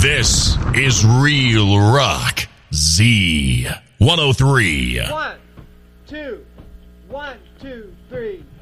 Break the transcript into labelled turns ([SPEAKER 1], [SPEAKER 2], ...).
[SPEAKER 1] This is Real Rock Z 103.
[SPEAKER 2] 1, 2, 1, 2, 3.